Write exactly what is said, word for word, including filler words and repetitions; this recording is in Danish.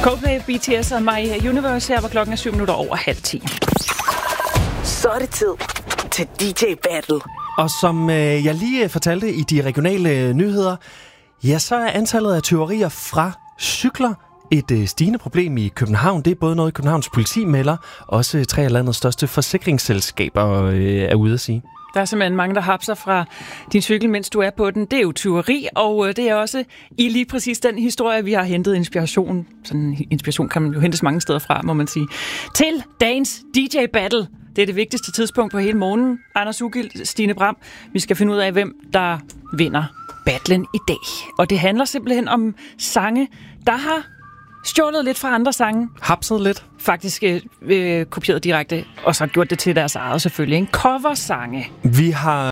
Coldplay, B T S og My Universe her, hvor klokken er syv minutter over halv ti. Så er det tid til D J Battle. Og som øh, jeg lige fortalte i de regionale nyheder, ja, så er antallet af tyverier fra cykler et øh, stigende problem i København. Det er både noget, Københavns politi melder, også tre af landets største forsikringsselskaber øh, er ude at sige. Der er simpelthen mange, der hapser fra din cykel, mens du er på den. Det er jo tyveri, og det er også i lige præcis den historie, vi har hentet inspiration. Sådan inspiration kan man jo hentes mange steder fra, må man sige. Til dagens D J Battle. Det er det vigtigste tidspunkt på hele morgenen. Anders Ugilt, Stine Bram. Vi skal finde ud af, hvem der vinder battlen i dag. Og det handler simpelthen om sange, der har stjålet lidt fra andre sange. Hapset lidt. Faktisk øh, kopieret direkte, og så gjort det til deres eget selvfølgelig. En coversange. Vi har